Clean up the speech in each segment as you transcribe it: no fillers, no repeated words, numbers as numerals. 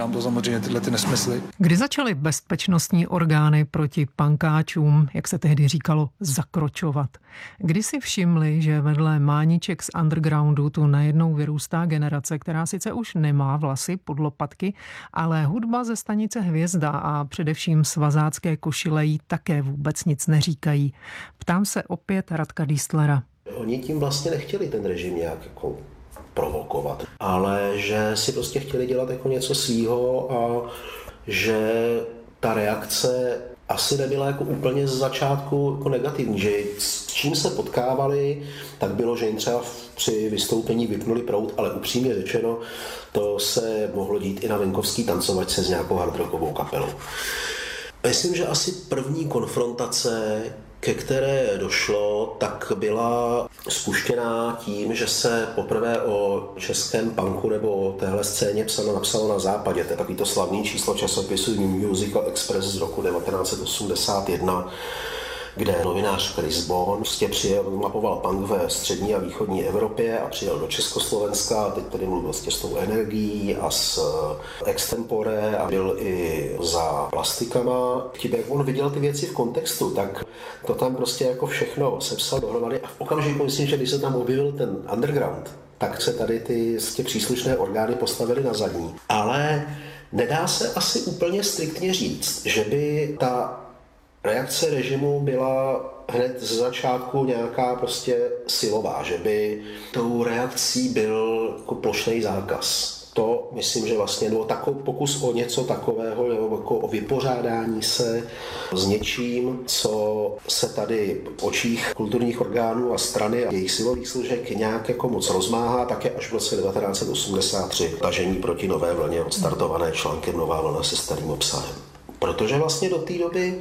Mám to samozřejmě tyhle ty nesmysly. Kdy začaly bezpečnostní orgány proti pankáčům, jak se tehdy říkalo, zakročovat? Kdy si všimli, že vedle mániček z undergroundu tu najednou vyrůstá generace, která sice už nemá vlasy pod lopatky, ale hudba ze stanice Hvězda a především svazácké košile jí také vůbec nic neříkají. Ptám se opět Radka Diestlera. Oni tím vlastně nechtěli ten režim nějak jako provokovat, ale že si prostě chtěli dělat jako něco svýho a že ta reakce asi nebyla jako úplně z začátku jako negativní, že s čím se potkávali, tak bylo, že jim třeba při vystoupení vypnuli proud, ale upřímně řečeno, to se mohlo dít i na venkovský tancovačce s nějakou hardrockovou kapelou. Myslím, že asi první konfrontace, ke které došlo, tak byla spuštěná tím, že se poprvé o českém punku nebo o téhle scéně napsalo na Západě. To je takový to slavný číslo časopisu New Musical Express z roku 1981, kde novinář Chris Bohn mapoval punk ve střední a východní Evropě a přijel do Československa a teď tady mluvil s tou energií a s extempore a byl i za plastikama. Jak on viděl ty věci v kontextu, tak to tam prostě jako všechno sepsal dohromady a v okamžiku myslím, že když se tam objevil ten underground, tak se tady ty příslušné orgány postavily na zadní. Ale nedá se asi úplně striktně říct, že by ta reakce režimu byla hned ze začátku nějaká prostě silová, že by tou reakcí byl jako plošný zákaz. To myslím, že vlastně bylo takový pokus o něco takového, nebo jako o vypořádání se s něčím, co se tady v očích kulturních orgánů a strany a jejich silových složek nějak jako moc rozmáhá, také až v roce 1983 tažení proti nové vlně odstartované článkem Nová vlna se starým obsahem. Protože vlastně do té doby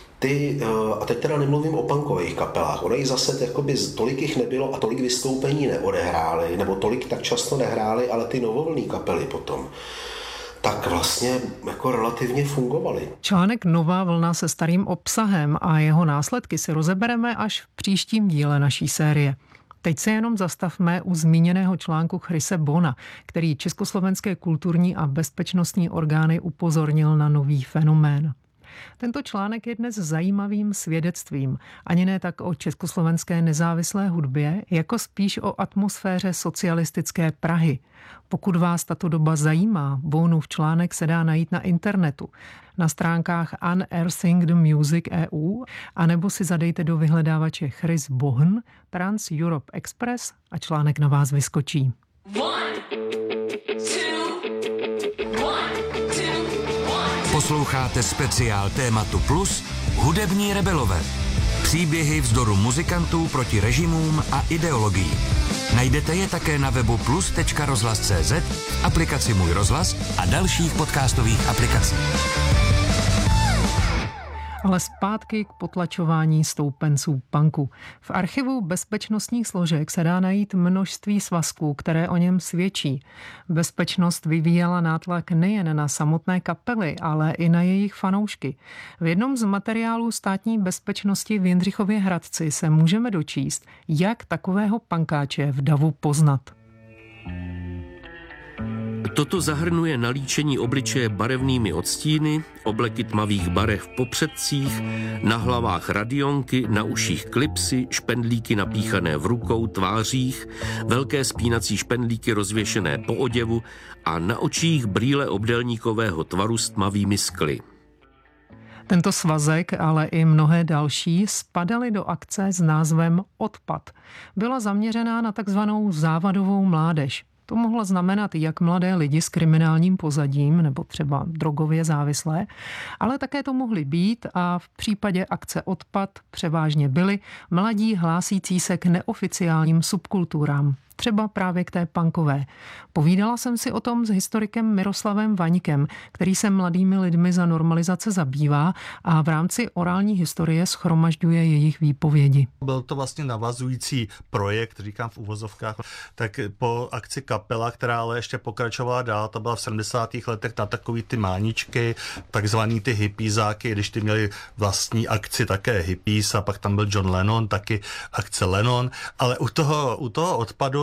a teď teda nemluvím o punkových kapelách, ono jich zase tolik jich nebylo a tolik vystoupení neodehrály, nebo tolik tak často nehrály, ale ty novovlnné kapely potom tak vlastně jako relativně fungovaly. Článek Nová vlna se starým obsahem a jeho následky si rozebereme až v příštím díle naší série. Teď se jenom zastavme u zmíněného článku Chrise Bona, který československé kulturní a bezpečnostní orgány upozornil na nový fenomén. Tento článek je dnes zajímavým svědectvím, ani ne tak o československé nezávislé hudbě, jako spíš o atmosféře socialistické Prahy. Pokud vás tato doba zajímá, Bonův článek se dá najít na internetu, na stránkách Unearthing the Music EU, anebo si zadejte do vyhledávače Chris Bohn, Trans Europe Express a článek na vás vyskočí. Posloucháte speciál Tématu Plus Hudební rebelové. Příběhy vzdoru muzikantů proti režimům a ideologií. Najdete je také na webu plus.rozhlas.cz, aplikaci Můj rozhlas a dalších podcastových aplikací. Ale zpátky k potlačování stoupenců punku. V archivu bezpečnostních složek se dá najít množství svazků, které o něm svědčí. Bezpečnost vyvíjela nátlak nejen na samotné kapely, ale i na jejich fanoušky. V jednom z materiálů státní bezpečnosti v Jindřichově Hradci se můžeme dočíst, jak takového punkáče v davu poznat. Toto zahrnuje nalíčení obličeje barevnými odstíny, obleky tmavých barev v popředcích, na hlavách radionky, na uších klipsy, špendlíky napíchané v rukou, tvářích, velké spínací špendlíky rozvěšené po oděvu a na očích brýle obdélníkového tvaru s tmavými skly. Tento svazek, ale i mnohé další spadaly do akce s názvem Odpad. Byla zaměřená na takzvanou závadovou mládež. To mohlo znamenat jak mladé lidi s kriminálním pozadím nebo třeba drogově závislé, ale také to mohli být a v případě akce Odpad převážně byli mladí hlásící se k neoficiálním subkulturám, třeba právě k té punkové. Povídala jsem si o tom s historikem Miroslavem Vaňkem, který se mladými lidmi za normalizace zabývá a v rámci orální historie shromažďuje jejich výpovědi. Byl to vlastně navazující projekt, říkám v uvozovkách, tak po akci Kapela, která ale ještě pokračovala dál, to byla v 70. letech na takový ty máničky, takzvaný ty hippiezáky, když ty měli vlastní akci také hippies a pak tam byl John Lennon, taky akce Lennon, ale u toho Odpadu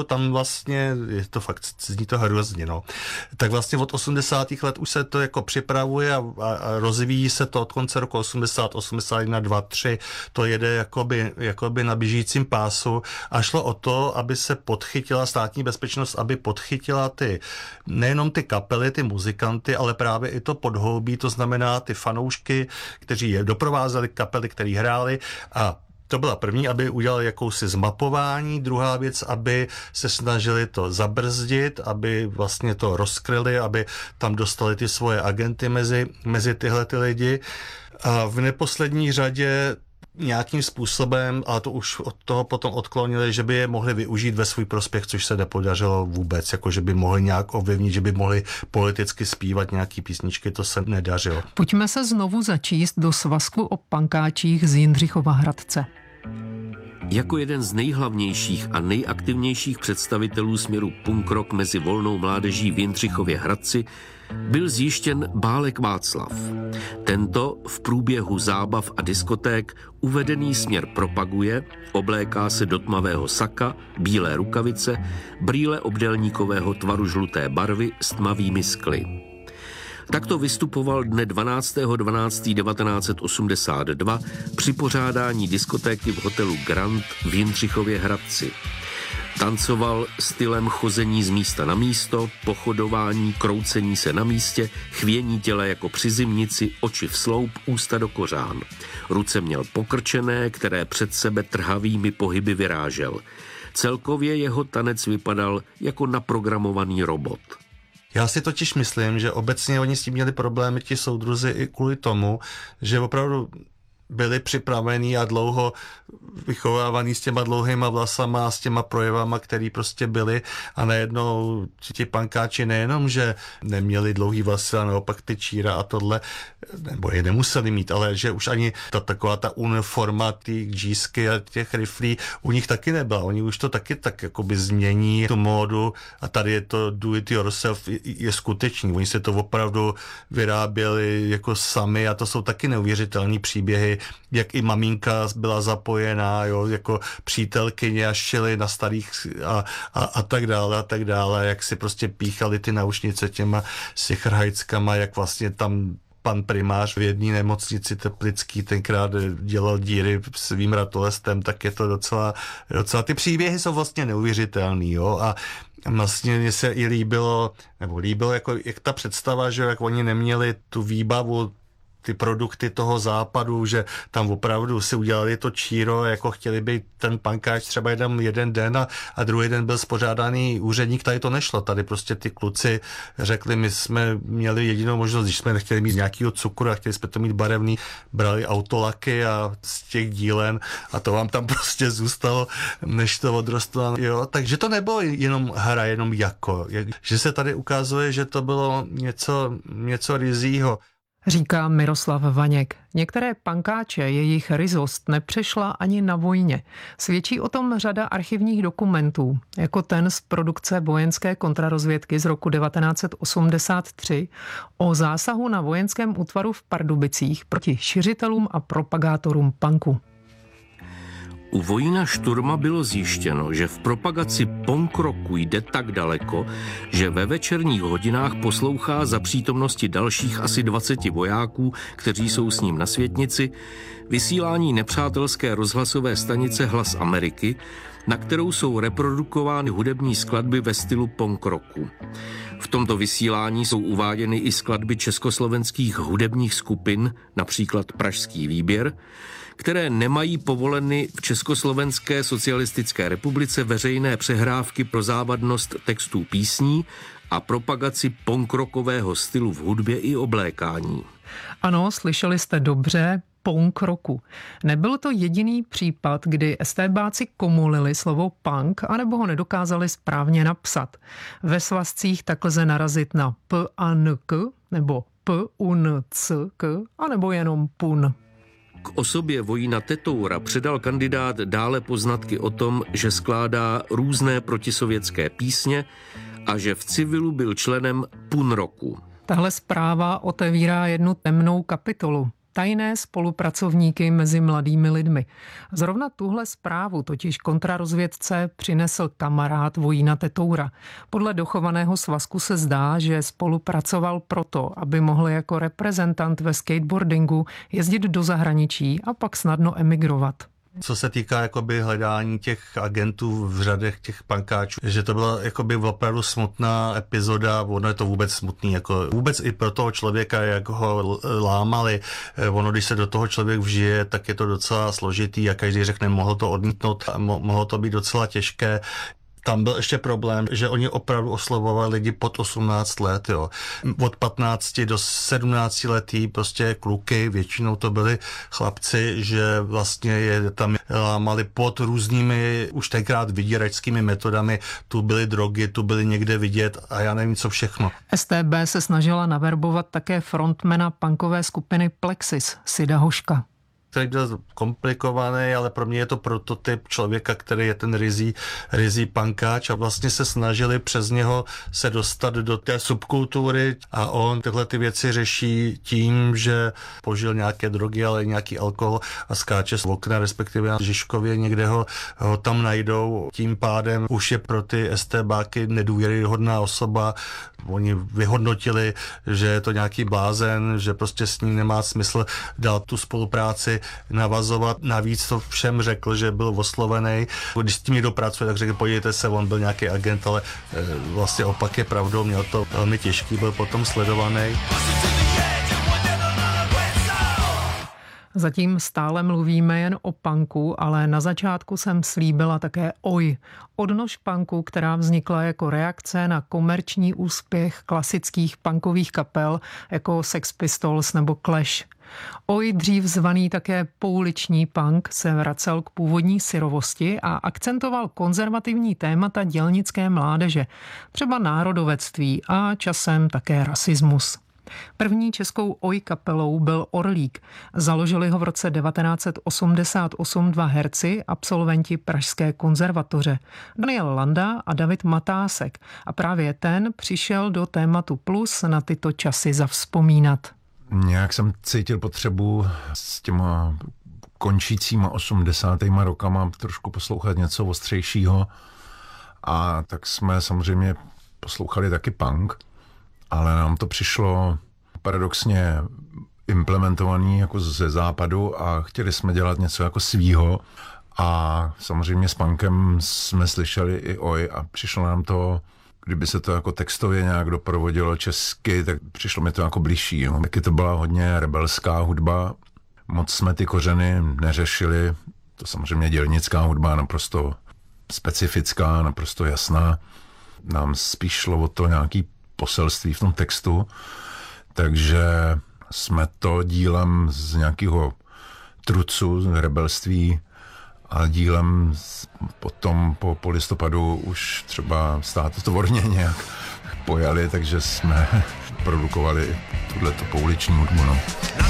studiu, tam vlastně, je to fakt, zní to hrozně, no. Tak vlastně od 80. let už se to jako připravuje a rozvíjí se to od konce roku 80, 81, 2, 3, to jede jakoby na běžícím pásu a šlo o to, aby se podchytila státní bezpečnost, aby podchytila nejenom ty kapely, ty muzikanty, ale právě i to podhoubí, to znamená ty fanoušky, kteří je doprovázeli, kapely, který hráli a to byla první, aby udělali jakousi zmapování, druhá věc, aby se snažili to zabrzdit, aby vlastně to rozkryli, aby tam dostali ty svoje agenty mezi tyhle ty lidi. A v neposlední řadě nějakým způsobem, ale to už od toho potom odklonili, že by je mohli využít ve svůj prospěch, což se nepodařilo vůbec, jako že by mohli nějak ovlivnit, že by mohli politicky zpívat nějaký písničky, to se nedařilo. Pojďme se znovu začíst do svazku o pankáčích z Jindřichova Hradce. Jako jeden z nejhlavnějších a nejaktivnějších představitelů směru punk rock mezi volnou mládeží v Jindřichově Hradci byl zjištěn Bálek Václav. Tento v průběhu zábav a diskoték uvedený směr propaguje, obléká se do tmavého saka, bílé rukavice, brýle obdélníkového tvaru žluté barvy s tmavými skly. Takto vystupoval dne 12.12.1982 při pořádání diskotéky v hotelu Grand v Jindřichově Hradci. Tancoval stylem chození z místa na místo, pochodování, kroucení se na místě, chvění těla jako při zimnici, oči v sloup, ústa do kořán. Ruce měl pokrčené, které před sebe trhavými pohyby vyrážel. Celkově jeho tanec vypadal jako naprogramovaný robot. Já si totiž myslím, že obecně oni s tím měli problémy, ti soudruzi, i kvůli tomu, že opravdu byli připravení a dlouho vychovávaný s těma dlouhýma vlasama a s těma projevama, který prostě byli a najednou ti pankáči nejenom, že neměli dlouhý vlasy a naopak ty číra a tohle, nebo je nemuseli mít, ale že už ani taková ta uniforma, ty džísky a těch riflí u nich taky nebyla. Oni už to taky tak jakoby změní tu módu a tady je to do it yourself je skutečný. Oni se to opravdu vyráběli jako sami a to jsou taky neuvěřitelný příběhy, jak i maminka byla zapojená, jo, jako přítelkyně a šili na starých a tak dále, jak si prostě píchali ty náušnice těma sichrhajckama, jak vlastně tam pan primář v jedné nemocnici teplický tenkrát dělal díry svým ratolestem, tak je to docela ty příběhy jsou vlastně neuvěřitelný, jo, a vlastně mně se i líbilo jako jak ta představa, že jak oni neměli tu výbavu, ty produkty toho západu, že tam opravdu si udělali to číro, jako chtěli být ten pankáč třeba jeden den a druhý den byl spořádaný úředník, tady to nešlo. Tady prostě ty kluci řekli, my jsme měli jedinou možnost, když jsme nechtěli mít nějakýho cukru a chtěli jsme to mít barevný, brali autolaky a z těch dílen a to vám tam prostě zůstalo, než to odrostlo. Jo, takže to nebylo jenom hra, jenom jako. Že se tady ukazuje, že to bylo něco ryzího. Říká Miroslav Vaněk. Některé pankáče, jejich ryzost nepřešla ani na vojně. Svědčí o tom řada archivních dokumentů, jako ten z produkce vojenské kontrarozvědky z roku 1983 o zásahu na vojenském útvaru v Pardubicích proti šiřitelům a propagátorům punku. U Vojína Šturma bylo zjištěno, že v propagaci punk rocku jde tak daleko, že ve večerních hodinách poslouchá za přítomnosti dalších asi 20 vojáků, kteří jsou s ním na světnici, vysílání nepřátelské rozhlasové stanice Hlas Ameriky, na kterou jsou reprodukovány hudební skladby ve stylu punk rocku. V tomto vysílání jsou uváděny i skladby československých hudebních skupin, například Pražský výběr, které nemají povoleny v Československé socialistické republice veřejné přehrávky pro závadnost textů písní a propagaci punkrockového stylu v hudbě i oblékání. Ano, slyšeli jste dobře, punk rocku. Nebyl to jediný případ, kdy estébáci komolili slovo punk, anebo ho nedokázali správně napsat. Ve svazcích tak lze narazit na p a n k, nebo p u n c k, anebo jenom pun. K osobě Vojína Tetoura předal kandidát dále poznatky o tom, že skládá různé protisovětské písně a že v civilu byl členem pun rocku. Tahle zpráva otevírá jednu temnou kapitolu. tajné spolupracovníky mezi mladými lidmi. Zrovna tuhle zprávu totiž kontrarozvědce přinesl kamarád Vojína Tetoura. Podle dochovaného svazku se zdá, že spolupracoval proto, aby mohl jako reprezentant ve skateboardingu jezdit do zahraničí a pak snadno emigrovat. Co se týká jakoby hledání těch agentů v řadech těch pankáčů, že to byla jakoby opravdu smutná epizoda, ono je to vůbec smutný, jako vůbec i pro toho člověka, jak ho lámali, ono když se do toho člověk vžije, tak je to docela složitý a každý řekne, mohl to odmítnout a mohlo to být docela těžké. Tam byl ještě problém, že oni opravdu oslovovali lidi pod 18 let, jo. Od 15 do 17 letý prostě kluky, většinou to byli chlapci, že vlastně je tam lámali pod různými už tenkrát vydíračskými metodami, tu byly drogy, tu byly někde vidět a já nevím co všechno. STB se snažila naverbovat také frontmana punkové skupiny Plexis, Sida Hoška. Který byl komplikovaný, ale pro mě je to prototyp člověka, který je ten rizí punkáč a vlastně se snažili přes něho se dostat do té subkultury a on tyhle ty věci řeší tím, že požil nějaké drogy, ale nějaký alkohol a skáče z okna, respektive na Žižkově, někde ho tam najdou. Tím pádem už je pro ty STBáky nedůvěryhodná osoba. Oni vyhodnotili, že je to nějaký blázen, že prostě s ním nemá smysl dát tu spolupráci navazovat. Navíc to všem řekl, že byl oslovený. Když s tím někdo pracuje, tak řekl, podívejte se, on byl nějaký agent, ale vlastně opak je pravdou, měl to velmi těžký, byl potom sledovaný. Zatím stále mluvíme jen o punku, ale na začátku jsem slíbila také Oi, odnož punku, která vznikla jako reakce na komerční úspěch klasických punkových kapel jako Sex Pistols nebo Clash. Oi, dřív zvaný také pouliční punk, se vracel k původní syrovosti a akcentoval konzervativní témata dělnické mládeže, třeba národovectví a časem také rasismus. První českou Oi kapelou byl Orlík. Založili ho v roce 1988 dva herci, absolventi Pražské konzervatoře, Daniel Landa a David Matásek. A právě ten přišel do tématu Plus na tyto časy zavzpomínat. Nějak jsem cítil potřebu s těma končícíma 80. rokama trošku poslouchat něco ostřejšího a tak jsme samozřejmě poslouchali taky punk, ale nám to přišlo paradoxně implementovaný jako ze západu a chtěli jsme dělat něco jako svýho a samozřejmě s punkem jsme slyšeli i Oi a přišlo nám to, kdyby se to jako textově nějak doprovodilo česky, tak přišlo mi to jako bližší. No. Taky to byla hodně rebelská hudba, moc jsme ty kořeny neřešili, to samozřejmě dělnická hudba, naprosto specifická, naprosto jasná. Nám spíš šlo o to nějaký poselství v tom textu, takže jsme to dílem z nějakého trucu, z rebelství a dílem potom po listopadu už třeba státotvorně nějak pojali, takže jsme produkovali tuhleto pouliční hudbu. No.